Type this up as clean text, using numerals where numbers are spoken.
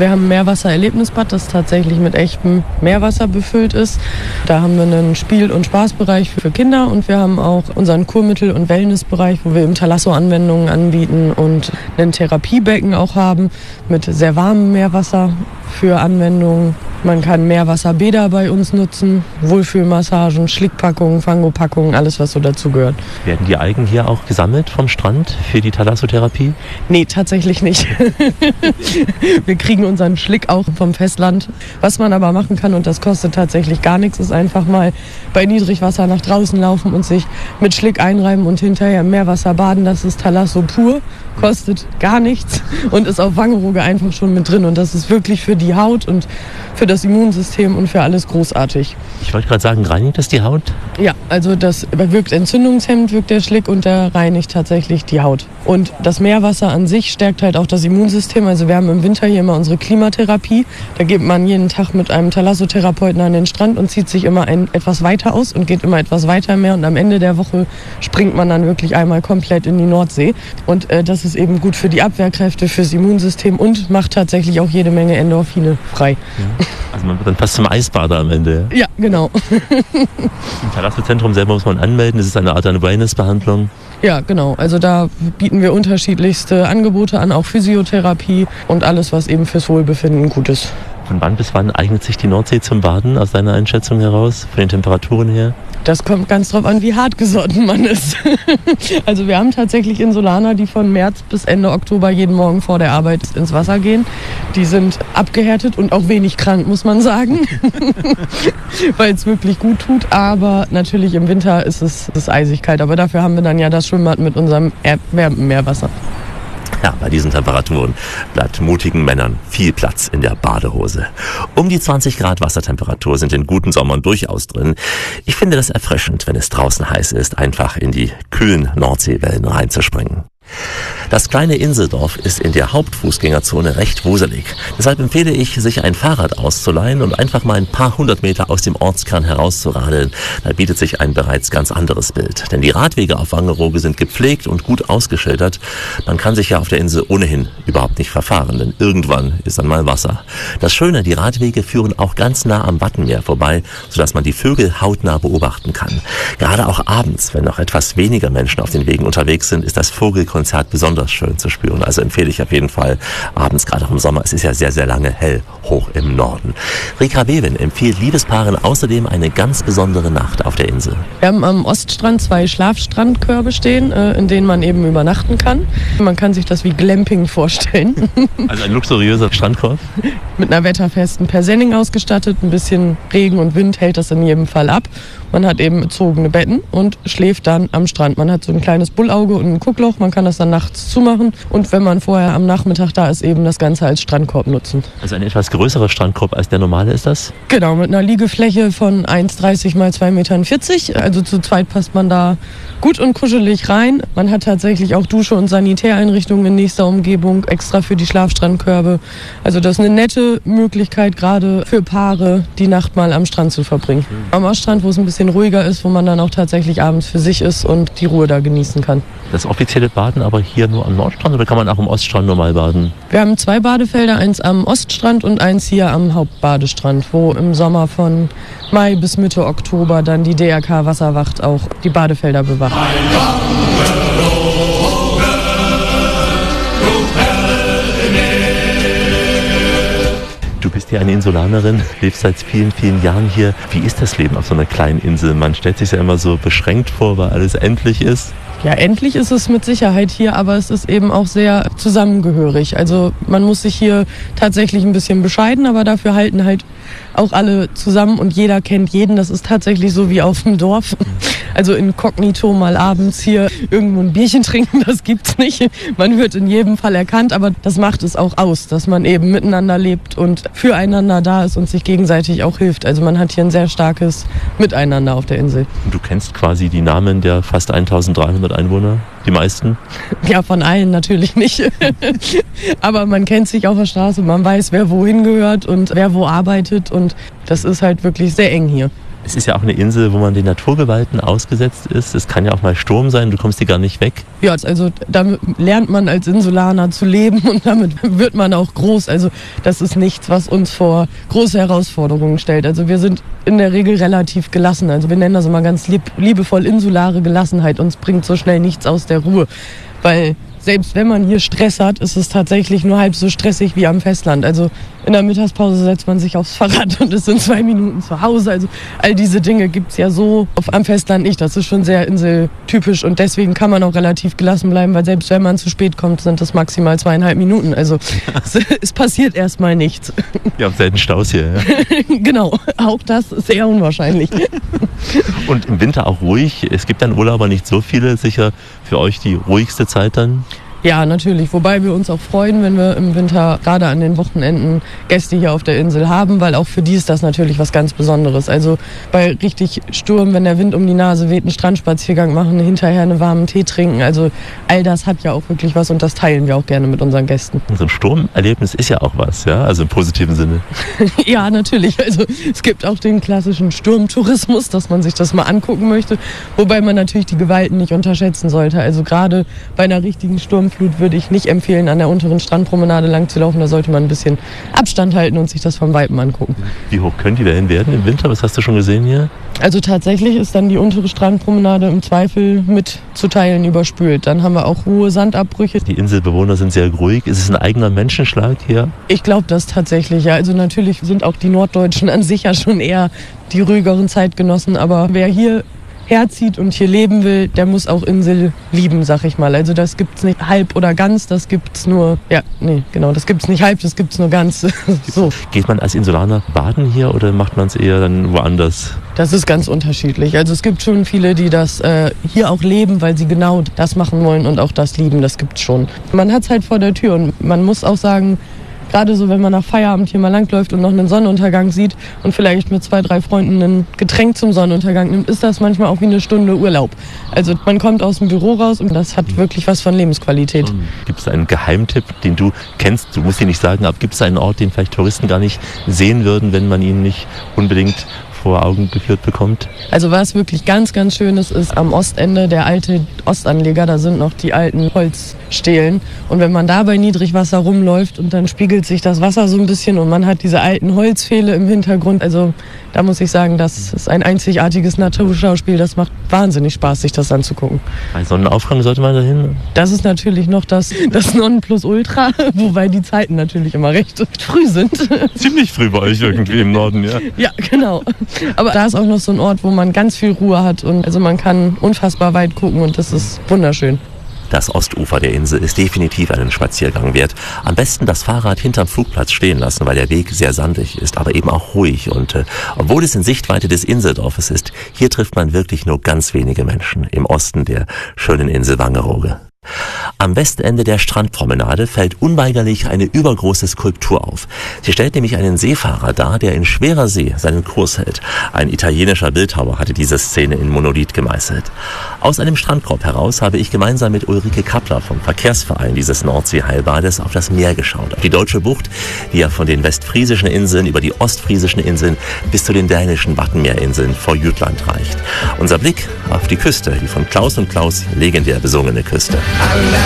wir haben ein Meerwassererlebnisbad, das tatsächlich mit echtem Meerwasser befüllt ist. Da haben wir einen Spiel- und Spaßbereich für Kinder und wir haben auch unseren Kurmittel- und Wellnessbereich, wo wir eben Thalasso-Anwendungen anbieten und ein Therapiebecken auch haben mit sehr warmem Meerwasser für Anwendungen. Man kann Meerwasserbäder bei uns nutzen, Wohlfühlmassagen, Schlickpackungen, Fangopackungen, alles was so dazugehört. Werden die Algen hier auch gesammelt vom Strand für die Thalassotherapie? Nee, tatsächlich nicht. Wir kriegen unseren Schlick auch vom Festland. Was man aber machen kann, und das kostet tatsächlich gar nichts, ist einfach mal bei Niedrigwasser nach draußen laufen und sich mit Schlick einreiben und hinterher im Meerwasser baden. Das ist Thalasso pur, kostet gar nichts und ist auf Wangerooge einfach schon mit drin. Und das ist wirklich für die Haut und für das Immunsystem und für alles großartig. Ich wollte gerade sagen, reinigt das die Haut? Ja, also das wirkt entzündungshemmend, wirkt der Schlick und der reinigt tatsächlich die Haut. Und das Meerwasser an sich stärkt halt auch das Immunsystem. Also wir haben im Winter hier immer unsere Klimatherapie. Da geht man jeden Tag mit einem Thalassotherapeuten an den Strand und zieht sich immer etwas weiter aus und geht immer etwas weiter im Meer. Und am Ende der Woche springt man dann wirklich einmal komplett in die Nordsee. Und das ist eben gut für die Abwehrkräfte, fürs Immunsystem und macht tatsächlich auch jede Menge Endorphine frei. Ja. Also man wird dann fast zum Eisbader am Ende. Ja, genau. Im Thalasso-Zentrum selber muss man anmelden. Das ist eine Art Wellness-Behandlung. Ja, genau. Also da bieten wir unterschiedlichste Angebote an, auch Physiotherapie und alles, was eben fürs Wohlbefinden gut ist. Von wann bis wann eignet sich die Nordsee zum Baden aus deiner Einschätzung heraus, von den Temperaturen her? Das kommt ganz drauf an, wie hartgesotten man ist. Also wir haben tatsächlich Insulaner, die von März bis Ende Oktober jeden Morgen vor der Arbeit ins Wasser gehen. Die sind abgehärtet und auch wenig krank, muss man sagen, weil es wirklich gut tut. Aber natürlich im Winter ist es eisig kalt. Aber dafür haben wir dann ja das Schwimmbad mit unserem erwärmten Meerwasser. Ja, bei diesen Temperaturen bleibt mutigen Männern viel Platz in der Badehose. Um die 20 Grad Wassertemperatur sind in guten Sommern durchaus drin. Ich finde das erfrischend, wenn es draußen heiß ist, einfach in die kühlen Nordseewellen reinzuspringen. Das kleine Inseldorf ist in der Hauptfußgängerzone recht wuselig. Deshalb empfehle ich, sich ein Fahrrad auszuleihen und einfach mal ein paar 100 Meter aus dem Ortskern herauszuradeln. Da bietet sich ein bereits ganz anderes Bild. Denn die Radwege auf Wangerooge sind gepflegt und gut ausgeschildert. Man kann sich ja auf der Insel ohnehin überhaupt nicht verfahren, denn irgendwann ist dann mal Wasser. Das Schöne, die Radwege führen auch ganz nah am Wattenmeer vorbei, sodass man die Vögel hautnah beobachten kann. Gerade auch abends, wenn noch etwas weniger Menschen auf den Wegen unterwegs sind, ist das Vogelkonzert besonders schön zu spüren. Also empfehle ich auf jeden Fall abends, gerade auch im Sommer. Es ist ja sehr, sehr lange hell hoch im Norden. Rika Wewin empfiehlt Liebespaaren außerdem eine ganz besondere Nacht auf der Insel. Wir haben am Oststrand 2 Schlafstrandkörbe stehen, in denen man eben übernachten kann. Man kann sich das wie Glamping vorstellen. Also ein luxuriöser Strandkorb? Mit einer wetterfesten Persenning ausgestattet. Ein bisschen Regen und Wind hält das in jedem Fall ab. Man hat eben bezogene Betten und schläft dann am Strand. Man hat so ein kleines Bullauge und ein Guckloch. Man kann das dann nachts zumachen. Und wenn man vorher am Nachmittag da ist, eben das Ganze als Strandkorb nutzen. Also ein etwas größerer Strandkorb als der normale ist das? Genau, mit einer Liegefläche von 1,30 mal 2,40 Meter. Also zu zweit passt man da gut und kuschelig rein. Man hat tatsächlich auch Dusche und Sanitäreinrichtungen in nächster Umgebung, extra für die Schlafstrandkörbe. Also das ist eine nette Möglichkeit, gerade für Paare, die Nacht mal am Strand zu verbringen. Am Oststrand, wo es ein bisschen ruhiger ist, wo man dann auch tatsächlich abends für sich ist und die Ruhe da genießen kann. Das offizielle Baden aber hier nur am Nordstrand oder kann man auch am Oststrand normal baden? Wir haben 2 Badefelder, eins am Oststrand und eins hier am Hauptbadestrand, wo im Sommer von Mai bis Mitte Oktober dann die DRK Wasserwacht auch die Badefelder bewacht. Du bist ja eine Insulanerin, lebst seit vielen, vielen Jahren hier. Wie ist das Leben auf so einer kleinen Insel? Man stellt sich ja immer so beschränkt vor, weil alles endlich ist. Ja, endlich ist es mit Sicherheit hier, aber es ist eben auch sehr zusammengehörig. Also man muss sich hier tatsächlich ein bisschen bescheiden, aber dafür halten halt auch alle zusammen und jeder kennt jeden. Das ist tatsächlich so wie auf dem Dorf. Also inkognito mal abends hier irgendwo ein Bierchen trinken, das gibt's nicht. Man wird in jedem Fall erkannt, aber das macht es auch aus, dass man eben miteinander lebt und füreinander da ist und sich gegenseitig auch hilft. Also man hat hier ein sehr starkes Miteinander auf der Insel. Du kennst quasi die Namen der fast 1300 Einwohner, die meisten? Ja, von allen natürlich nicht. Aber man kennt sich auf der Straße, man weiß, wer wohin gehört und wer wo arbeitet und das ist halt wirklich sehr eng hier. Es ist ja auch eine Insel, wo man den Naturgewalten ausgesetzt ist. Es kann ja auch mal Sturm sein, du kommst hier gar nicht weg. Ja, also damit lernt man als Insulaner zu leben und damit wird man auch groß. Also das ist nichts, was uns vor große Herausforderungen stellt. Also wir sind in der Regel relativ gelassen. Also wir nennen das immer ganz liebevoll insulare Gelassenheit. Uns bringt so schnell nichts aus der Ruhe, weil selbst wenn man hier Stress hat, ist es tatsächlich nur halb so stressig wie am Festland. Also in der Mittagspause setzt man sich aufs Fahrrad und ist in 2 Minuten zu Hause. Also all diese Dinge gibt's ja so am Festland nicht. Das ist schon sehr inseltypisch und deswegen kann man auch relativ gelassen bleiben, weil selbst wenn man zu spät kommt, sind das maximal 2,5 Minuten. Also es passiert erstmal nichts. Ihr habt selten Staus hier, ja? Genau, auch das ist eher unwahrscheinlich. Und im Winter auch ruhig. Es gibt dann Urlauber nicht so viele. Sicher für euch die ruhigste Zeit dann? Ja, natürlich. Wobei wir uns auch freuen, wenn wir im Winter gerade an den Wochenenden Gäste hier auf der Insel haben, weil auch für die ist das natürlich was ganz Besonderes. Also bei richtig Sturm, wenn der Wind um die Nase weht, einen Strandspaziergang machen, hinterher einen warmen Tee trinken. Also all das hat ja auch wirklich was und das teilen wir auch gerne mit unseren Gästen. So ein Sturmerlebnis ist ja auch was, ja? Also im positiven Sinne. Ja, natürlich. Also es gibt auch den klassischen Sturmtourismus, dass man sich das mal angucken möchte. Wobei man natürlich die Gewalten nicht unterschätzen sollte. Also gerade bei einer richtigen Sturmflut würde ich nicht empfehlen, an der unteren Strandpromenade lang zu laufen. Da sollte man ein bisschen Abstand halten und sich das vom Weitem angucken. Wie hoch können die denn werden im Winter? Was hast du schon gesehen hier? Also tatsächlich ist dann die untere Strandpromenade im Zweifel mit zu Teilen überspült. Dann haben wir auch hohe Sandabbrüche. Die Inselbewohner sind sehr ruhig. Ist es ein eigener Menschenschlag hier? Ich glaube das tatsächlich, ja. Also natürlich sind auch die Norddeutschen an sich ja schon eher die ruhigeren Zeitgenossen. Aber wer hier herzieht und hier leben will, der muss auch Insel lieben, sag ich mal. Also das gibt's nicht halb oder ganz, das gibt's nur, das gibt's nicht halb, das gibt's nur ganz. So. Geht man als Insulaner baden hier oder macht man es eher dann woanders? Das ist ganz unterschiedlich. Also es gibt schon viele, die das hier auch leben, weil sie genau das machen wollen und auch das lieben, das gibt's schon. Man hat's halt vor der Tür und man muss auch sagen, gerade so, wenn man nach Feierabend hier mal langläuft und noch einen Sonnenuntergang sieht und vielleicht mit 2, 3 Freunden ein Getränk zum Sonnenuntergang nimmt, ist das manchmal auch wie eine Stunde Urlaub. Also man kommt aus dem Büro raus und das hat wirklich was von Lebensqualität. Gibt es einen Geheimtipp, den du kennst? Du musst ihn nicht sagen, aber gibt es einen Ort, den vielleicht Touristen gar nicht sehen würden, wenn man ihn nicht unbedingt vor Augen geführt bekommt? Also was wirklich ganz, ganz schön ist am Ostende der alte Ostanleger, da sind noch die alten Holzstelen. Und wenn man da bei Niedrigwasser rumläuft und dann spiegelt sich das Wasser so ein bisschen und man hat diese alten Holzpfähle im Hintergrund, also da muss ich sagen, das ist ein einzigartiges Naturschauspiel, das macht wahnsinnig Spaß, sich das anzugucken. Bei Sonnenaufgang sollte man dahin? Das ist natürlich noch das Nonplusultra, wobei die Zeiten natürlich immer recht früh sind. Ziemlich früh bei euch irgendwie im Norden, ja. Ja, genau. Aber da ist auch noch so ein Ort, wo man ganz viel Ruhe hat und also man kann unfassbar weit gucken und das ist wunderschön. Das Ostufer der Insel ist definitiv einen Spaziergang wert. Am besten das Fahrrad hinterm Flugplatz stehen lassen, weil der Weg sehr sandig ist, aber eben auch ruhig. Und obwohl es in Sichtweite des Inseldorfes ist, hier trifft man wirklich nur ganz wenige Menschen im Osten der schönen Insel Wangerooge. Am Westende der Strandpromenade fällt unweigerlich eine übergroße Skulptur auf. Sie stellt nämlich einen Seefahrer dar, der in schwerer See seinen Kurs hält. Ein italienischer Bildhauer hatte diese Szene in Monolith gemeißelt. Aus einem Strandkorb heraus habe ich gemeinsam mit Ulrike Kappler vom Verkehrsverein dieses Nordseeheilbades auf das Meer geschaut. Auf die Deutsche Bucht, die ja von den westfriesischen Inseln über die ostfriesischen Inseln bis zu den dänischen Wattenmeerinseln vor Jütland reicht. Unser Blick auf die Küste, die von Klaus und Klaus legendär besungene Küste.